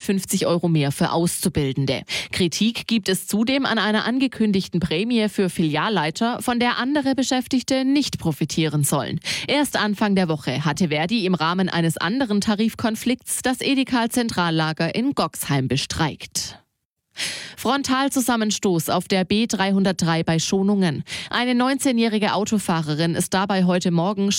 250 € mehr für Auszubildende. Kritik gibt es zudem an einer angekündigten Prämie für Filialleiter, von der andere Beschäftigte nicht profitieren sollen. Erst Anfang der Woche hatte Verdi im Rahmen eines anderen Tarifkonflikts das Edeka-Zentrallager in Goxheim bestreikt. Frontalzusammenstoß auf der B303 bei Schonungen. Eine 19-jährige Autofahrerin ist dabei heute Morgen